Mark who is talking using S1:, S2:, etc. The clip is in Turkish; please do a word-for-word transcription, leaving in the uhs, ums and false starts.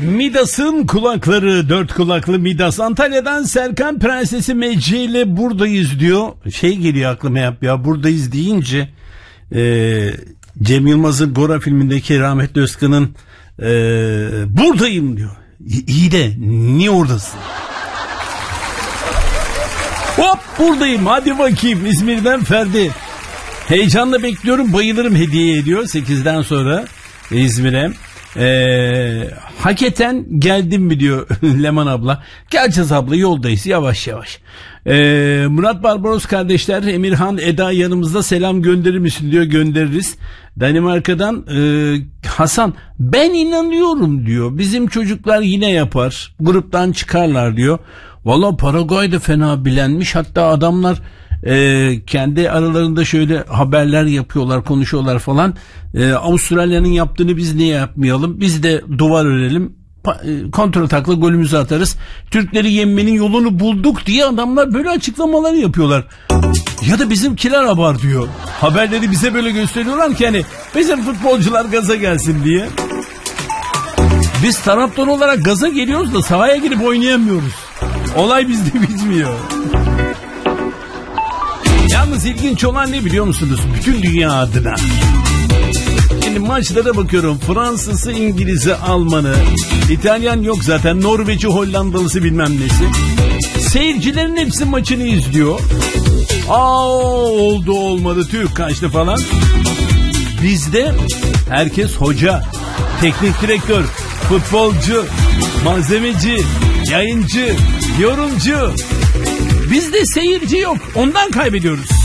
S1: Midas'ın kulakları, dört kulaklı Midas. Antalya'dan Serkan Prensesi Mecce ile buradayız diyor. Şey geliyor aklıma yap ya, buradayız deyince e, Cem Yılmaz'ın Gora filmindeki rahmetli Özkan'ın e, buradayım diyor. İ- iyi de niye oradasın? Hop buradayım, hadi bakayım. İzmir'den Ferdi. Heyecanla bekliyorum, bayılırım hediye ediyor sekizden sonra İzmir'e. Ee, hakikaten geldim mi diyor Leman abla. Geleceğiz abla, yoldayız yavaş yavaş. Ee, Murat Barbaros kardeşler, Emirhan Eda yanımızda, selam gönderir misin diyor, göndeririz. Danimarka'dan e, Hasan, ben inanıyorum diyor, bizim çocuklar yine yapar, gruptan çıkarlar diyor. Valla Paraguay'da fena bilenmiş, hatta adamlar Ee, kendi aralarında şöyle haberler yapıyorlar, konuşuyorlar falan. Ee, Avustralya'nın yaptığını biz niye yapmayalım? Biz de duvar örelim, pa- kontratakla golümüzü atarız. Türkleri yenmenin yolunu bulduk diye adamlar böyle açıklamalar yapıyorlar. Ya da bizimkiler abartıyor. Haberleri bize böyle gösteriyorlar ki hani bizim futbolcular gaza gelsin diye. Biz taraftar olarak gaza geliyoruz da sahaya girip oynayamıyoruz. Olay bizde bitmiyor. Yalnız ilginç olan ne biliyor musunuz? Bütün dünya adına. Şimdi maçlara bakıyorum. Fransızı, İngiliz'i, Almanı, İtalyan yok zaten. Norveç'i, Hollandalısı bilmem nesi. Seyircilerin hepsi maçını izliyor. Aa oldu olmadı, Türk kaçtı falan. Bizde herkes hoca, teknik direktör, futbolcu, malzemeci, yayıncı, yorumcu. Bizde seyirci yok. Ondan kaybediyoruz.